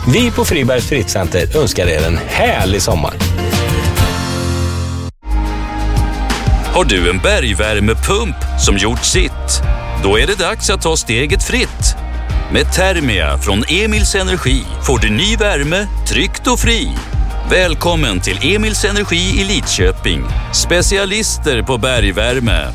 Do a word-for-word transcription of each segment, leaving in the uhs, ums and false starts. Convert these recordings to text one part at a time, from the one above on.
Vi på Fribergs Fritzcenter önskar er en härlig sommar. Har du en bergvärmepump som gjort sitt? Då är det dags att ta steget fritt. Med Thermia från Emils Energi får du ny värme, tryggt och fri. Välkommen till Emils Energi i Lidköping. Specialister på bergvärme.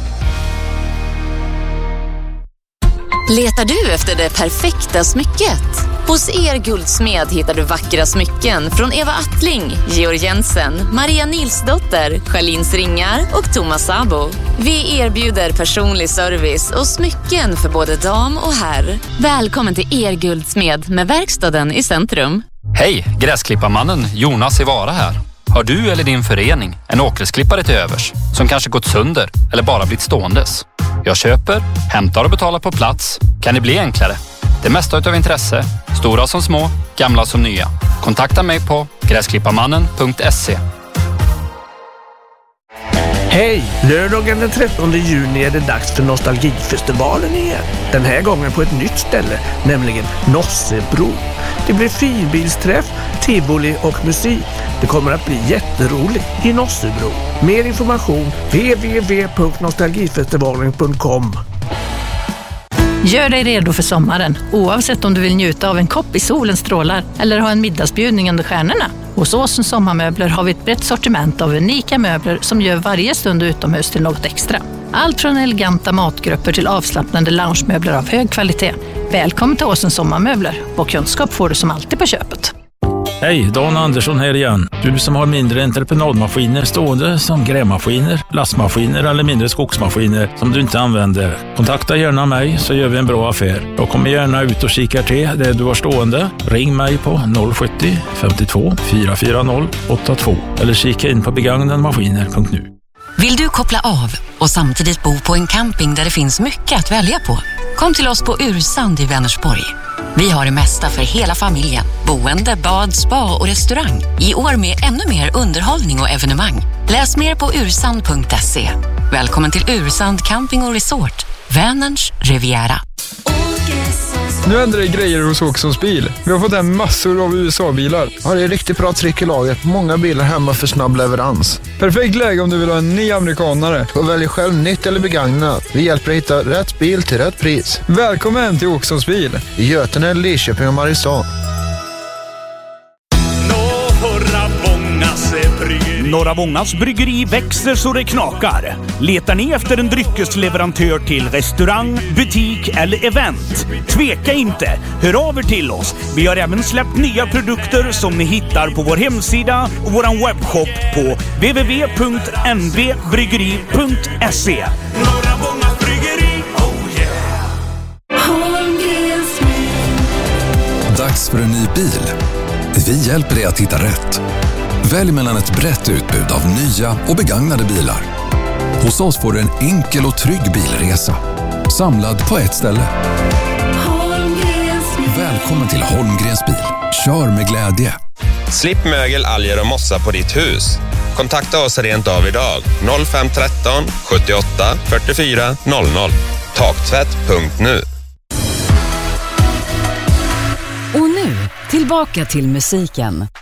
Letar du efter det perfekta smycket? Hos Er Guldsmed hittar du vackra smycken från Eva Attling, Georg Jensen, Maria Nilsdotter, Charlins Ringar och Thomas Sabo. Vi erbjuder personlig service och smycken för både dam och herr. Välkommen till Er Guldsmed med verkstaden i centrum. Hej, gräsklipparmannen Jonas i Vara här. Har du eller din förening en åkgräsklippare till övers som kanske gått sönder eller bara blivit ståendes? Jag köper, hämtar och betalar på plats. Kan det bli enklare? Det mesta utav intresse, stora som små, gamla som nya. Kontakta mig på gräsklipparmannen punkt se. Hej! Lördagen den trettonde juni är det dags för Nostalgifestivalen igen. Den här gången på ett nytt ställe, nämligen Nossebro. Det blir filbilsträff, tivoli och musik. Det kommer att bli jätteroligt i Nossebro. Mer information w w w punkt nostalgifestivalen punkt com. Gör dig redo för sommaren, oavsett om du vill njuta av en kopp i solens strålar eller ha en middagsbjudning under stjärnorna. Hos Åsens Sommarmöbler har vi ett brett sortiment av unika möbler som gör varje stund utomhus till något extra. Allt från eleganta matgrupper till avslappnande loungemöbler av hög kvalitet. Välkommen till Åsens Sommarmöbler. Och kunskap får du som alltid på köpet. Hej, Dan Andersson här igen. Du som har mindre entreprenadmaskiner stående som grävmaskiner, lastmaskiner eller mindre skogsmaskiner som du inte använder. Kontakta gärna mig så gör vi en bra affär. Jag kommer gärna ut och kikar till det du har stående. Ring mig på noll sjuttio femtiotvå fyra fyra noll åtta två eller kika in på begagnadmaskiner punkt nu. Vill du koppla av och samtidigt bo på en camping där det finns mycket att välja på? Kom till oss på Ursand i Vänersborg. Vi har det mesta för hela familjen. Boende, bad, spa och restaurang. I år med ännu mer underhållning och evenemang. Läs mer på ursand punkt se. Välkommen till Ursand Camping och Resort. Vänerns Riviera. Nu ändrar det grejer hos Åkessons bil. Vi har fått hem massor av U S A-bilar. Ja, det är riktigt bra tryck i laget. Många bilar hemma för snabb leverans. Perfekt läge om du vill ha en ny amerikanare. Och välj själv nytt eller begagnat. Vi hjälper dig hitta rätt bil till rätt pris. Välkommen till Åkessons bil. I Götene, Lidköping och Mariestad. Norra Vångas bryggeri växer så det knakar. Letar ni efter en dryckesleverantör till restaurang, butik eller event? Tveka inte, hör av er till oss. Vi har även släppt nya produkter som ni hittar på vår hemsida och vår webbshop på w w w punkt n v bryggeri punkt se. Norra Vångas bryggeri, oh yeah! Dags för en ny bil. Vi hjälper dig att hitta rätt. Välj mellan ett brett utbud av nya och begagnade bilar. Hos oss får du en enkel och trygg bilresa. Samlad på ett ställe. Välkommen till Holmgrens bil. Kör med glädje. Slipp mögel, alger och mossa på ditt hus. Kontakta oss rent av idag. noll fem ett tre sjuttioåtta fyrtiofyra noll noll. Taktvätt punkt nu. Och nu, tillbaka till musiken.